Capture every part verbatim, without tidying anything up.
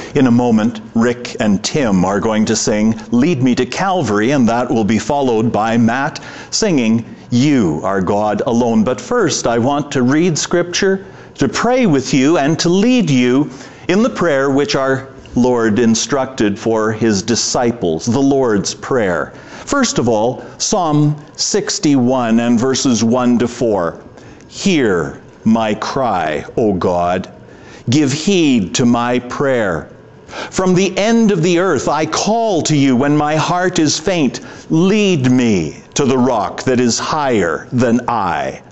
In a moment, Rick and Tim are going to sing Lead Me to Calvary, and that will be followed by Matt singing You Are God Alone. But first, I want to read Scripture, to pray with you, and to lead you in the prayer which our Lord instructed for his disciples, the Lord's Prayer. First of all, Psalm sixty-one and verses one to four. Hear my cry, O God. Give heed to my prayer. From the end of the earth I call to you when my heart is faint. Lead me to the rock that is higher than I.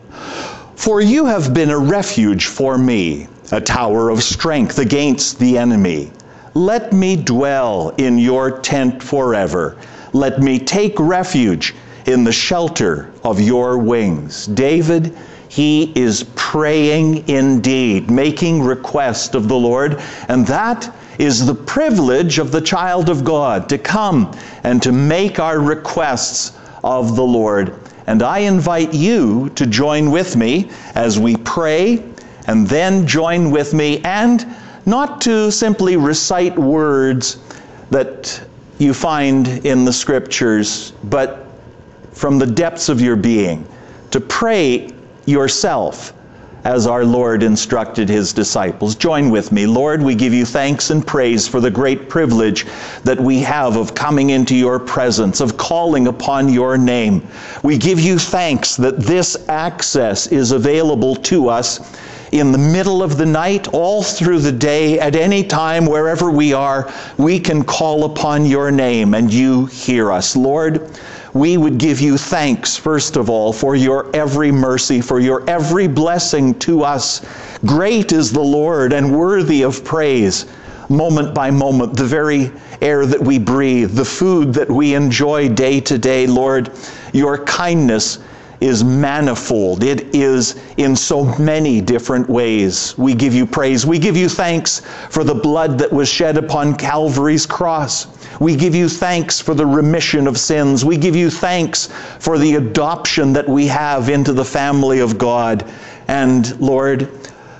For you have been a refuge for me, a tower of strength against the enemy. Let me dwell in your tent forever. Let me take refuge in the shelter of your wings. David, he is praying indeed, making request of the Lord, and that is the privilege of the child of God, to come and to make our requests of the Lord. And I invite you to join with me as we pray, and then join with me, and not to simply recite words that you find in the Scriptures, but from the depths of your being, to pray yourself as our Lord instructed his disciples. Join with me. Lord, we give you thanks and praise for the great privilege that we have of coming into your presence, of calling upon your name. We give you thanks that this access is available to us in the middle of the night, all through the day, at any time, wherever we are. We can call upon your name and you hear us. Lord, we would give you thanks, first of all, for your every mercy, for your every blessing to us. Great is the Lord and worthy of praise. Moment by moment, the very air that we breathe, the food that we enjoy day to day, Lord, your kindness is manifold. It is in so many different ways. We give you praise. We give you thanks for the blood that was shed upon Calvary's cross. We give you thanks for the remission of sins. We give you thanks for the adoption that we have into the family of God. And Lord,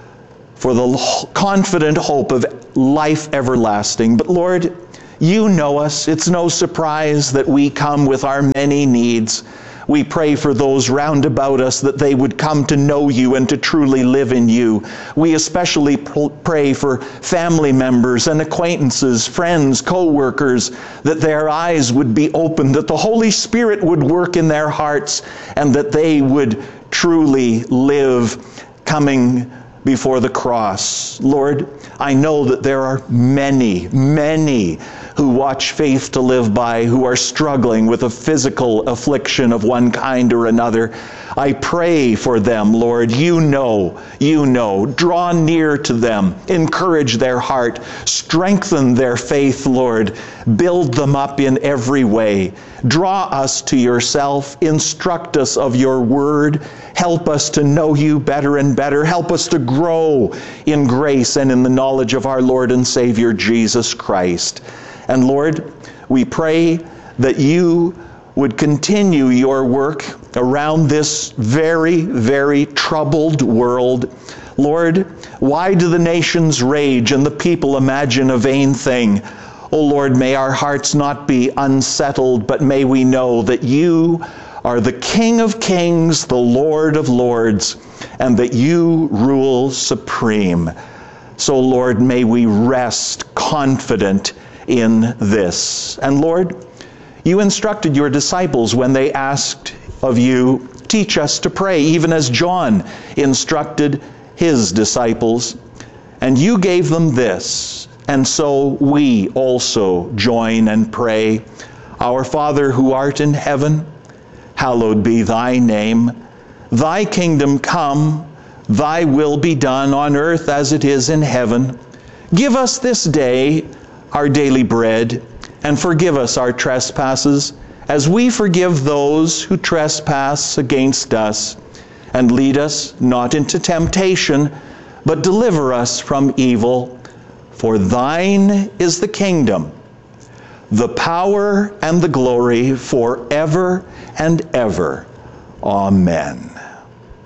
for the confident hope of life everlasting. But Lord, you know us. It's no surprise that we come with our many needs. We pray for those round about us that they would come to know you and to truly live in you. We especially pray for family members and acquaintances, friends, co-workers, that their eyes would be opened, that the Holy Spirit would work in their hearts, and that they would truly live coming before the cross. Lord, I know that there are many, many who watch Faith to Live By who are struggling with a physical affliction of one kind or another. I pray for them, Lord. You know, you know. Draw near to them. Encourage their heart. Strengthen their faith, Lord. Build them up in every way. Draw us to yourself. Instruct us of your word. Help us to know you better and better. Help us to grow in grace and in the knowledge of our Lord and Savior, Jesus Christ. And Lord, we pray that you would continue your work around this very, very troubled world. Lord, why do the nations rage and the people imagine a vain thing? Oh Lord, may our hearts not be unsettled, but may we know that you are the King of kings, the Lord of lords, and that you rule supreme. So Lord, may we rest confident in this. And Lord, you instructed your disciples when they asked of you, teach us to pray, even as John instructed his disciples. And you gave them this, and so we also join and pray. Our Father who art in heaven, hallowed be thy name. Thy kingdom come, thy will be done on earth as it is in heaven. Give us this day our daily bread, and forgive us our trespasses, as we forgive those who trespass against us. And lead us not into temptation, but deliver us from evil. For thine is the kingdom, the power, and the glory forever and ever. Amen.